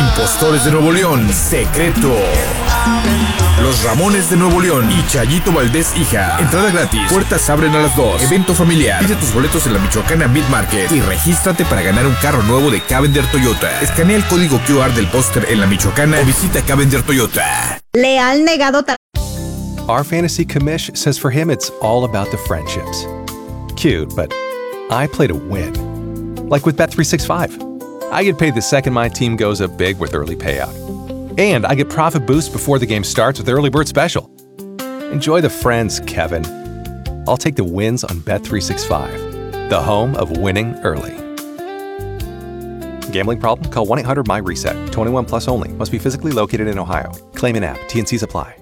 Impostores de Nuevo León, Secreto. Los Ramones de Nuevo León y Chayito Valdés hija. Entrada gratis. Puertas abren a las 2. Evento familiar. Pide tus boletos en la Michoacana Meat Market y regístrate para ganar un carro nuevo de Cavender Toyota. Escanea el código QR del póster en la Michoacana o visita Cavender Toyota. Leal negado. Our fantasy commish says for him it's all about the friendships. Cute, but I play to win. Like with Bet365. I get paid the second my team goes up big with early payout. And I get profit boost before the game starts with Early Bird Special. Enjoy the friends, Kevin. I'll take the wins on Bet365, the home of winning early. Gambling problem? Call 1-800-MY-RESET. 21 plus only. Must be physically located in Ohio. Claim in app. T&Cs apply.